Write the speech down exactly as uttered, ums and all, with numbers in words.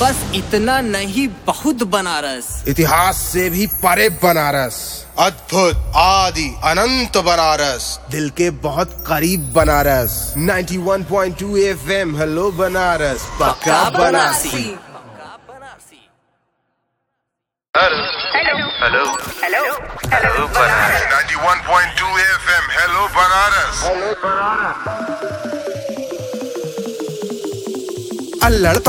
बस इतना नहीं, बहुत बनारस। इतिहास से भी परे बनारस, अद्भुत आदि अनंत बनारस, दिल के बहुत करीब बनारस। नाइंटी वन point two FM, hello Banaras, पक्का Banarasi. Hello hello hello hello Banaras. Ninety वन point two FM, hello Banaras. अल्लड़